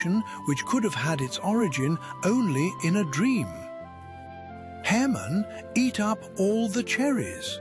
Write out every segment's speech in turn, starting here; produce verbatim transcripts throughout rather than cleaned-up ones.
which could have had its origin only in a dream. Haremen eat up all the cherries.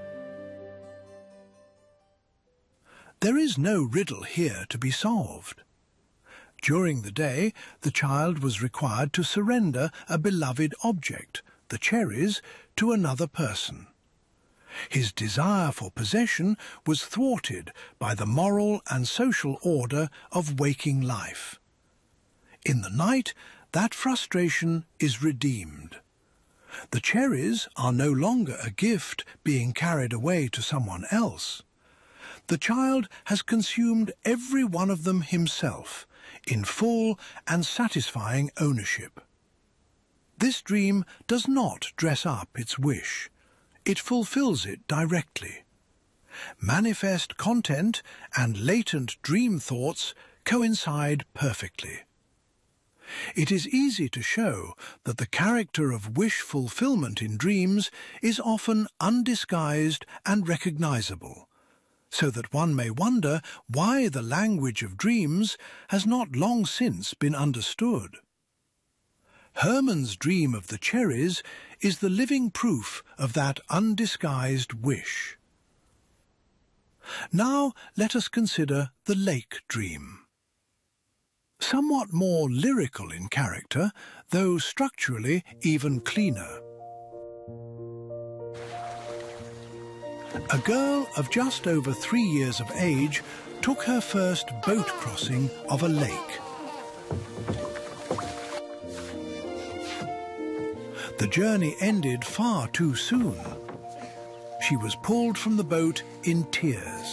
There is no riddle here to be solved. During the day, the child was required to surrender a beloved object, the cherries, to another person. His desire for possession was thwarted by the moral and social order of waking life. In the night, that frustration is redeemed. The cherries are no longer a gift being carried away to someone else. The child has consumed every one of them himself, in full and satisfying ownership. This dream does not dress up its wish. It fulfills it directly. Manifest content and latent dream thoughts coincide perfectly. It is easy to show that the character of wish fulfillment in dreams is often undisguised and recognizable, so that one may wonder why the language of dreams has not long since been understood. Hermann's dream of the cherries is the living proof of that undisguised wish. Now let us consider the lake dream. Somewhat more lyrical in character, though structurally even cleaner. A girl of just over three years of age took her first boat crossing of a lake. The journey ended far too soon. She was pulled from the boat in tears.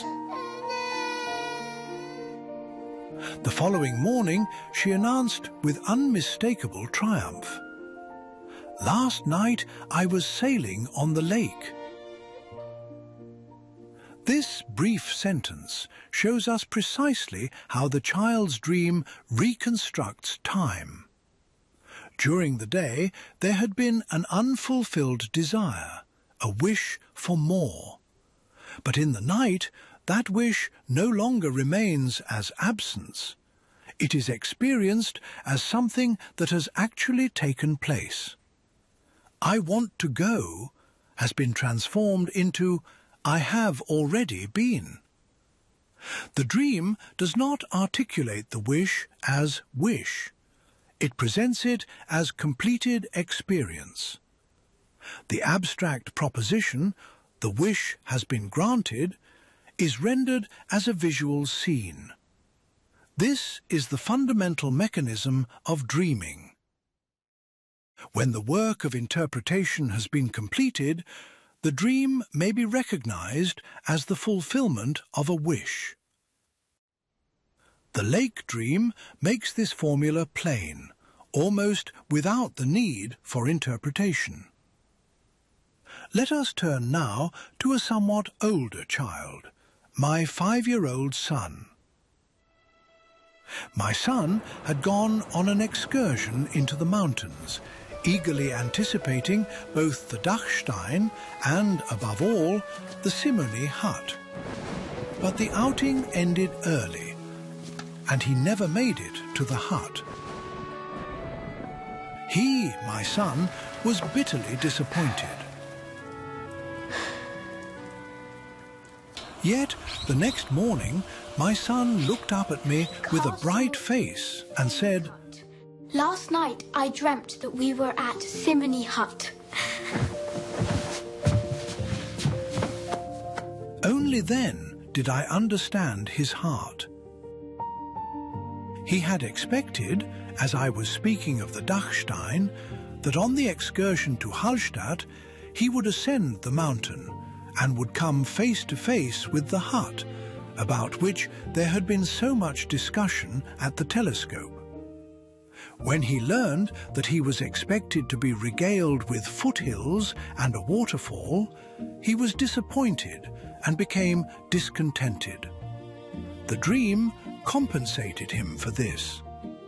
The following morning, she announced with unmistakable triumph, "Last night I was sailing on the lake." This brief sentence shows us precisely how the child's dream reconstructs time. During the day, there had been an unfulfilled desire, a wish for more. But in the night, that wish no longer remains as absence. It is experienced as something that has actually taken place. "I want to go" has been transformed into "I have already been." The dream does not articulate the wish as wish. It presents it as completed experience. The abstract proposition, "the wish has been granted," is rendered as a visual scene. This is the fundamental mechanism of dreaming. When the work of interpretation has been completed, the dream may be recognized as the fulfillment of a wish. The lake dream makes this formula plain, almost without the need for interpretation. Let us turn now to a somewhat older child, my five-year-old son. My son had gone on an excursion into the mountains, eagerly anticipating both the Dachstein and, above all, the Simony hut. But the outing ended early, and he never made it to the hut. He, my son, was bitterly disappointed. Yet, the next morning, my son looked up at me with a bright face and said, "Last night I dreamt that we were at Simony hut." Only then did I understand his heart. He had expected, as I was speaking of the Dachstein, that on the excursion to Hallstatt he would ascend the mountain and would come face to face with the hut, about which there had been so much discussion at the telescope. When he learned that he was expected to be regaled with foothills and a waterfall, he was disappointed and became discontented. The dream compensated him for this.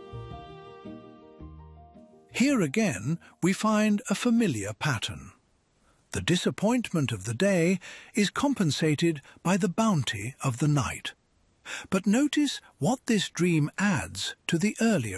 Here again we find a familiar pattern. The disappointment of the day is compensated by the bounty of the night. But notice what this dream adds to the earlier